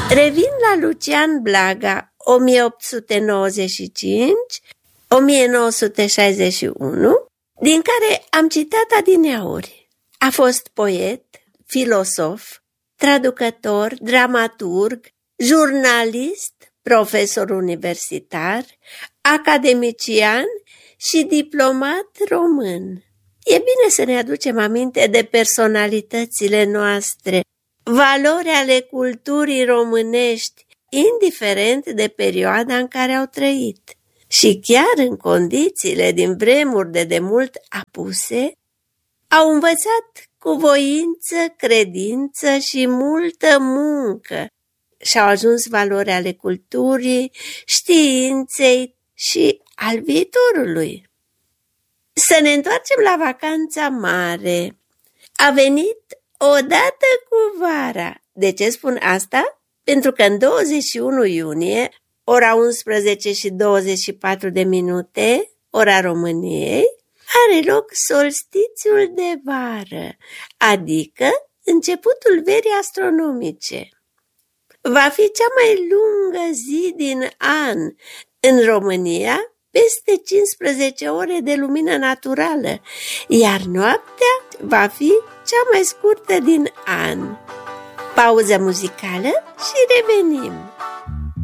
Revin la Lucian Blaga, 1895-1961, din care am citat adineauri. A fost poet, filosof, traducător, dramaturg, jurnalist, profesor universitar, academician și diplomat român. E bine să ne aducem aminte de personalitățile noastre, valori ale culturii românești, indiferent de perioada în care au trăit. Și chiar în condițiile din vremuri de demult apuse, au învățat cu voință, credință și multă muncă și-au ajuns valori ale culturii, științei și al viitorului. Să ne întoarcem la vacanța mare. A venit odată cu vara. De ce spun asta? Pentru că în 21 iunie, ora 11:24, ora României, are loc solstițiul de vară, adică începutul verii astronomice. Va fi cea mai lungă zi din an. În România, peste 15 ore de lumină naturală, iar noaptea va fi cea mai scurtă din an. Pauză muzicală și revenim.